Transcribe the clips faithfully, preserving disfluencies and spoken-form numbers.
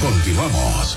Continuamos.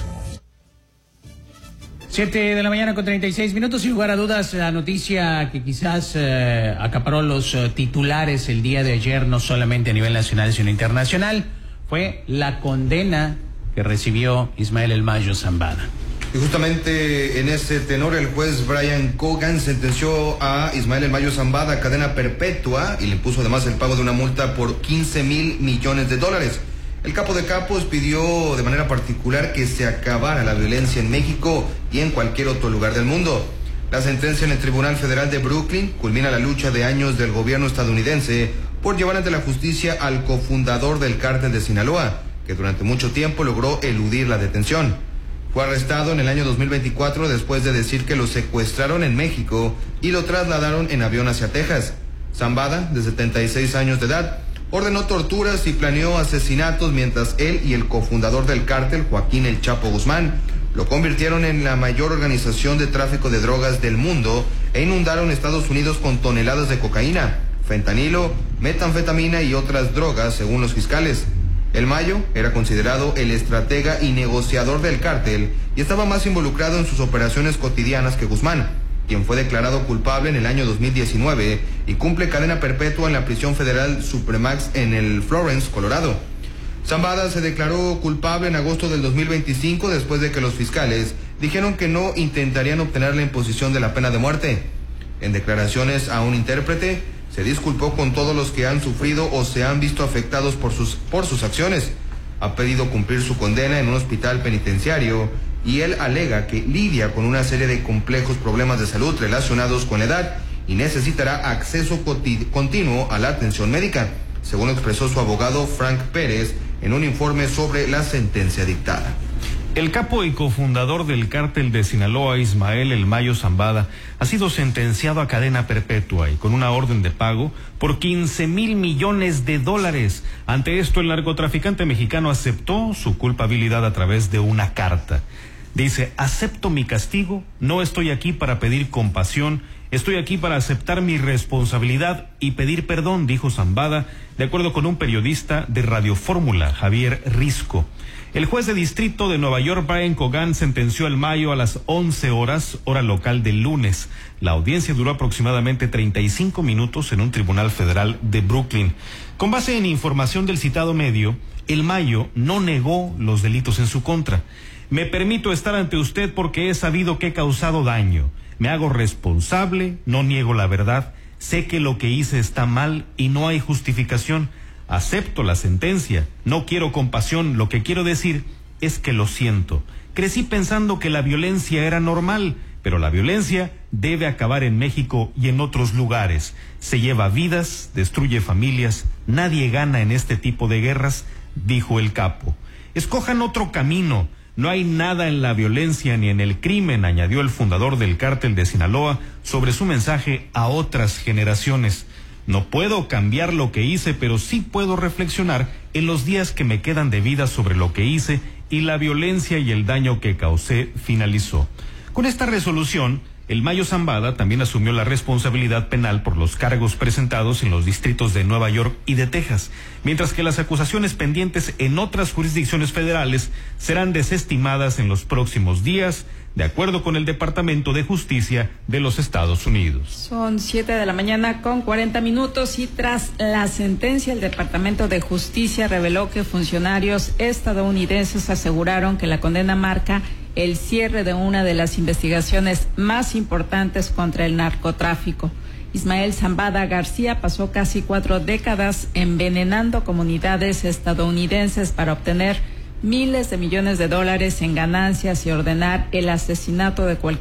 Siete de la mañana con treinta y seis minutos. Sin lugar a dudas, la noticia que quizás eh, acaparó los eh, titulares el día de ayer, no solamente a nivel nacional, sino internacional, fue la condena que recibió Ismael El Mayo Zambada. Y justamente en ese tenor, el juez Brian Cogan sentenció a Ismael El Mayo Zambada a cadena perpetua y le impuso además el pago de una multa por quince mil millones de dólares. El capo de capos pidió de manera particular que se acabara la violencia en México y en cualquier otro lugar del mundo. La sentencia en el Tribunal Federal de Brooklyn culmina la lucha de años del gobierno estadounidense por llevar ante la justicia al cofundador del cártel de Sinaloa, que durante mucho tiempo logró eludir la detención. Fue arrestado en el año dos mil veinticuatro después de decir que lo secuestraron en México y lo trasladaron en avión hacia Texas. Zambada, de setenta y seis años de edad, ordenó torturas y planeó asesinatos mientras él y el cofundador del cártel, Joaquín El Chapo Guzmán, lo convirtieron en la mayor organización de tráfico de drogas del mundo e inundaron Estados Unidos con toneladas de cocaína, fentanilo, metanfetamina y otras drogas, según los fiscales. El Mayo era considerado el estratega y negociador del cártel y estaba más involucrado en sus operaciones cotidianas que Guzmán, quien fue declarado culpable en el año dos mil diecinueve y cumple cadena perpetua en la prisión federal Supermax en el Florence, Colorado. Zambada se declaró culpable en agosto del dos mil veinticinco después de que los fiscales dijeron que no intentarían obtener la imposición de la pena de muerte. En declaraciones a un intérprete, se disculpó con todos los que han sufrido o se han visto afectados por sus, por sus acciones. Ha pedido cumplir su condena en un hospital penitenciario y él alega que lidia con una serie de complejos problemas de salud relacionados con la edad y necesitará acceso continuo a la atención médica, según expresó su abogado Frank Pérez en un informe sobre la sentencia dictada. El capo y cofundador del cártel de Sinaloa, Ismael El Mayo Zambada, ha sido sentenciado a cadena perpetua y con una orden de pago por quince mil millones de dólares. Ante esto, el narcotraficante mexicano aceptó su culpabilidad a través de una carta. Dice: acepto mi castigo, no estoy aquí para pedir compasión, estoy aquí para aceptar mi responsabilidad y pedir perdón, dijo Zambada, de acuerdo con un periodista de Radio Fórmula, Javier Risco. El juez de distrito de Nueva York, Brian Cogan, sentenció al Mayo a las once horas, hora local del lunes. La audiencia duró aproximadamente treinta y cinco minutos en un tribunal federal de Brooklyn. Con base en información del citado medio, el Mayo no negó los delitos en su contra. Me permito estar ante usted porque he sabido que he causado daño. Me hago responsable, no niego la verdad. Sé que lo que hice está mal y no hay justificación. Acepto la sentencia, no quiero compasión, lo que quiero decir es que lo siento. Crecí pensando que la violencia era normal, pero la violencia debe acabar en México y en otros lugares. Se lleva vidas, destruye familias, nadie gana en este tipo de guerras, dijo el capo. Escojan otro camino, no hay nada en la violencia ni en el crimen, añadió el fundador del cártel de Sinaloa sobre su mensaje a otras generaciones. No puedo cambiar lo que hice, pero sí puedo reflexionar en los días que me quedan de vida sobre lo que hice y la violencia y el daño que causé, finalizó. Con esta resolución, el Mayo Zambada también asumió la responsabilidad penal por los cargos presentados en los distritos de Nueva York y de Texas, mientras que las acusaciones pendientes en otras jurisdicciones federales serán desestimadas en los próximos días, de acuerdo con el Departamento de Justicia de los Estados Unidos. Son siete de la mañana con cuarenta minutos y tras la sentencia, el Departamento de Justicia reveló que funcionarios estadounidenses aseguraron que la condena marca el cierre de una de las investigaciones más importantes contra el narcotráfico. Ismael Zambada García pasó casi cuatro décadas envenenando comunidades estadounidenses para obtener miles de millones de dólares en ganancias y ordenar el asesinato de cualquier